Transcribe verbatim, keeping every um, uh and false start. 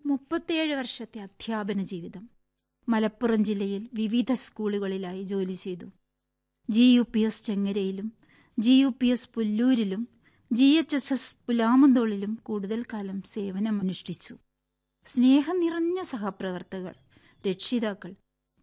മുപ്പത്തിയേഴ് വർഷത്തെ അധ്യാപന ജീവിതം. മലപ്പുറം ജില്ലയിൽ വിവിധ സ്കൂളുകളിലായി ജോലി ചെയ്തു. G U P S ചെങ്ങരയിലും G U P S പുല്ലൂരിലും G H S S പുലാമന്തോളിലും കൂടുതൽ കാലം സേവനമനുഷ്ഠിച്ചു. സ്നേഹം നിറഞ്ഞ സഹപ്രവർത്തകർ, രക്ഷിതാക്കൾ,